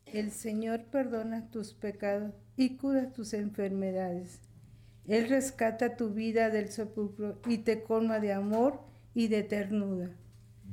El Señor perdona tus pecados y cura tus enfermedades. Él rescata tu vida del sepulcro y te colma de amor y de ternura.